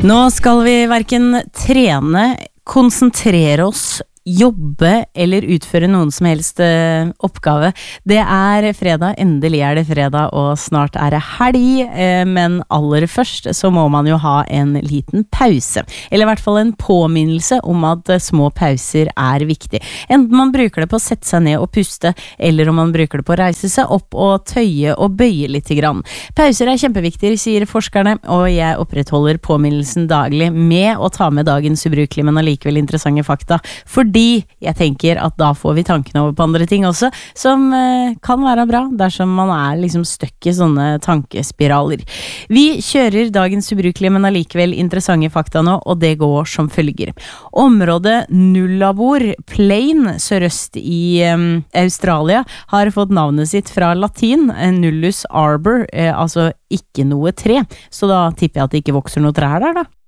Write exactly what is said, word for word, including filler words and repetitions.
Nå skal vi hverken trene, konsentrere oss, jobbe eller utføre noen som helst uh, oppgave. Det er fredag, endelig er det fredag, og snart er det helg, uh, men aller først så må man jo ha en liten pause. Eller i hvert fall en påminnelse om at uh, små pauser er viktig. Enten man bruker det på å sette seg ned og puste, eller om man bruker det på å reise seg opp og tøye og bøye litt grann. Pauser er kjempeviktige, sier forskerne, og jeg opprettholder påminnelsen daglig med å ta med dagens ubrukelige, men allikevel interessante fakta. For Fordi jeg tenker at da får vi tankene over på andre ting også, som eh, kan være bra dersom man er liksom støkk i sånne tankespiraler. Vi kjører dagens ubrukelige, men allikevel interessante fakta nå, og det går som følger. Området Nullarbor Plain sørøst i eh, Australia har fått navnet sitt fra latin, Nullus arbor, eh, altså ikke noe tre. Så da tipper jeg at det ikke vokser noe trær der da.